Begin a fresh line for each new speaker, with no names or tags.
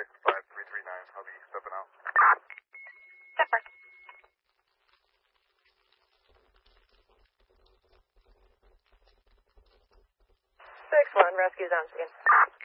runway 5339. I'll be stepping out.
Step 6-1, rescue's on scene.